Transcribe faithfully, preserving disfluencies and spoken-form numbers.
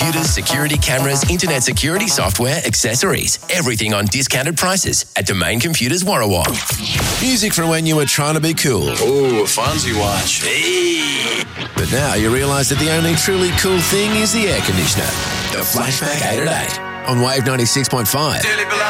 computers, security cameras, internet security software, accessories. Everything on discounted prices at Domain Computers Warrawong. Music from when you were trying to be cool. Ooh, a Fonzie watch. Hey. But now you realise that the only truly cool thing is the air conditioner. The Flashback eight at eight on Wave ninety-six point five.